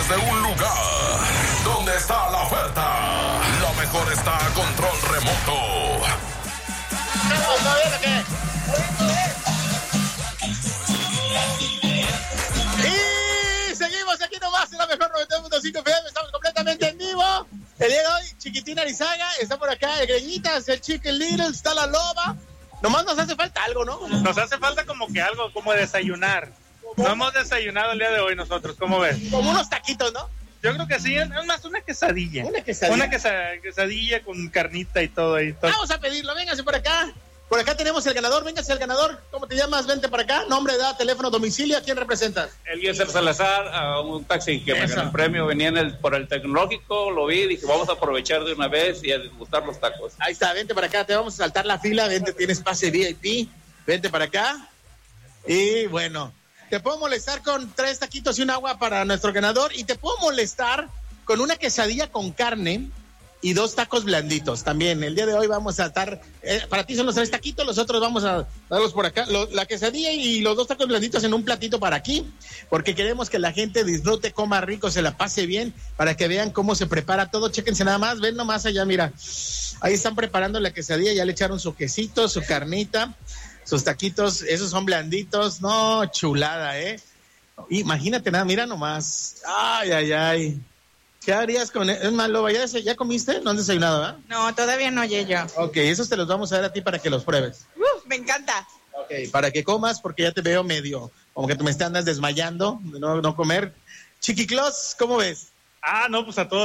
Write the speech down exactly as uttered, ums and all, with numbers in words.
desde un lugar donde está la oferta. Lo mejor está a control remoto. Y seguimos aquí nomás en la mejor noventa y uno punto cinco F M. Estamos completamente en vivo. El día de hoy, Chiquitín Arizaga está por acá, el Greñitas, el Chicken Little, está la Loba. Nomás nos hace falta algo, ¿no? Nos hace falta como que algo, como desayunar. No hemos desayunado el día de hoy nosotros, ¿cómo ves? Como unos taquitos, ¿no? Yo creo que sí, es más una quesadilla. Una quesadilla. Una quesa- quesadilla con carnita y todo ahí. Todo. Vamos a pedirlo, véngase por acá. Por acá tenemos el ganador, véngase el ganador. ¿Cómo te llamas? Vente para acá. Nombre, edad, teléfono, domicilio. ¿A quién representas? Eliezer Salazar, a un taxi que me Eso. ganó el premio, venía en el, por el tecnológico, lo vi, dije, vamos a aprovechar de una vez y a degustar los tacos. Ahí está, vente para acá, te vamos a saltar la fila. Vente, tienes pase V I P. Vente para acá. Y bueno, te puedo molestar con tres taquitos y un agua para nuestro ganador. Y te puedo molestar con una quesadilla con carne y dos tacos blanditos también. El día de hoy vamos a estar, eh, para ti son los tres taquitos, los otros vamos a darlos por acá. Lo, la quesadilla y los dos tacos blanditos en un platito para aquí, porque queremos que la gente disfrute, coma rico, se la pase bien, para que vean cómo se prepara todo. Chéquense nada más, ven nomás allá, mira. Ahí están preparando la quesadilla, ya le echaron su quesito, su carnita, sus taquitos, esos son blanditos. No, chulada, ¿eh? Imagínate nada, mira nomás. Ay, ay, ay. ¿Qué harías con él? Es más, Loba, ¿ya, ¿ya comiste? No has desayunado, ¿verdad? No, todavía no llego. Ok, esos te los vamos a dar a ti para que los pruebes. Uh, me encanta. Ok, para que comas, porque ya te veo medio, como que tú me andas desmayando de no, no comer. Chiquiclos, ¿cómo ves? Ah, no, pues a todos.